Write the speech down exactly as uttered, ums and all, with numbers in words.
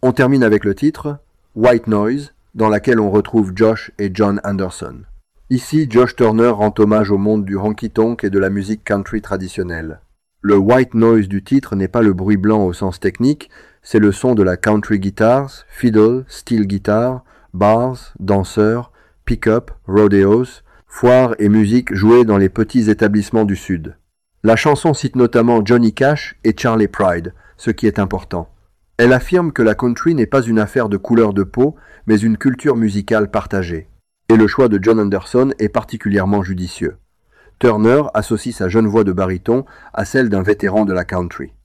On termine avec le titre « White Noise », dans laquelle on retrouve Josh et John Anderson. Ici, Josh Turner rend hommage au monde du honky-tonk et de la musique country traditionnelle. Le white noise du titre n'est pas le bruit blanc au sens technique, c'est le son de la country guitars, fiddle, steel guitar, bars, danseurs, pick-up, rodeos, foires et musique jouée dans les petits établissements du Sud. La chanson cite notamment Johnny Cash et Charley Pride, ce qui est important. Elle affirme que la country n'est pas une affaire de couleur de peau, mais une culture musicale partagée. Et le choix de John Anderson est particulièrement judicieux. Turner associe sa jeune voix de baryton à celle d'un vétéran de la country.